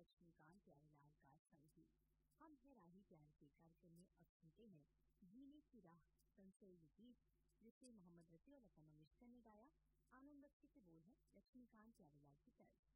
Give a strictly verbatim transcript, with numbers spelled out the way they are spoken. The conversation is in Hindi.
लक्ष्मीकांत प्यारेलाल का संगीत। हम है राही प्यार के कार्यक्रम में अब सुनते हैं जीने की राह संशोलित गीत, जिसे मोहम्मद रफी और लता मंगेशकर ने गाया। आनंद बख्शी के बोल है, लक्ष्मीकांत प्यारेलाल की तरफ